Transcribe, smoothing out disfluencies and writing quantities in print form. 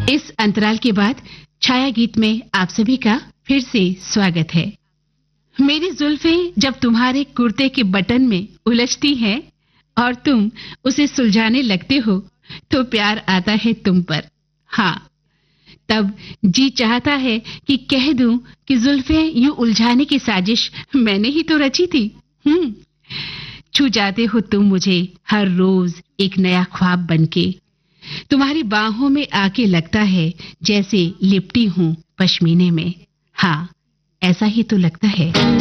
इस अंतराल के बाद छाया गीत में आप सभी का फिर से स्वागत है। मेरी जुल्फें जब तुम्हारे कुर्ते के बटन में उलझती हैं और तुम उसे सुलझाने लगते हो तो प्यार आता है तुम पर। हाँ, तब जी चाहता है कि कह दूं कि जुल्फें यूं उलझाने की साजिश मैंने ही तो रची थी। छू जाते हो तुम मुझे हर रोज एक नया ख्वाब बनके। तुम्हारी बाहों में आके लगता है जैसे लिपटी हूं पश्मीने में। हाँ, ऐसा ही तो लगता है।